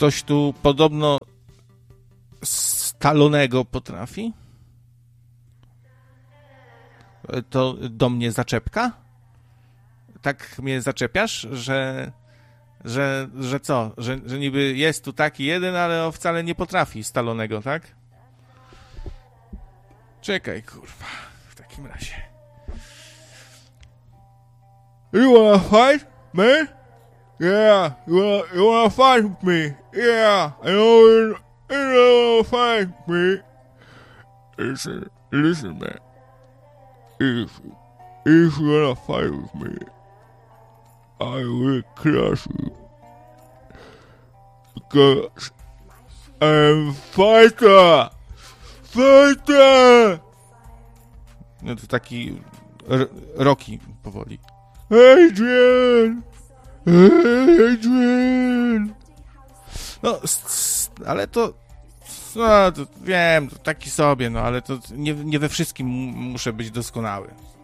ktoś tu podobno Stallonego potrafi? To do mnie zaczepka? Tak mnie zaczepiasz, że co? Że niby jest tu taki jeden, ale wcale nie potrafi Stallonego, tak? Czekaj, kurwa. W takim razie. You wanna fight, man? Yeah, you wanna fight with me? Yeah, I know you wanna fight with me. Listen, man. If you wanna fight with me, I will crush you. Because I'm fighter! Fighter! No to taki Rocky powoli. Adrian! Adrian! No, ale to... No, to wiem, to taki sobie, no, ale to nie we wszystkim muszę być doskonały.